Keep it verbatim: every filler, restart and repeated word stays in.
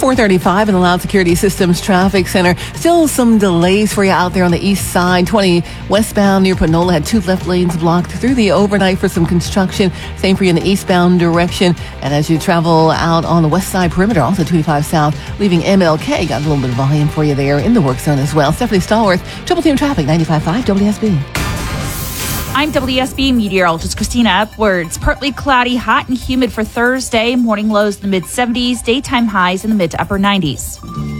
four thirty-five in the Loud Security Systems Traffic Center. Still some delays for you out there on the east side. twenty westbound near Panola had two left lanes blocked through the overnight for some construction. Same for you in the eastbound direction. And as you travel out on the west side perimeter, also twenty-five south, leaving M L K, got a little bit of volume for you there in the work zone as well. Stephanie Stallworth, Triple Team Traffic, ninety-five point five W S B. I'm W S B meteorologist Christina Upwards. Partly cloudy, hot and humid for Thursday. Morning lows in the mid seventies, daytime highs in the mid to upper nineties.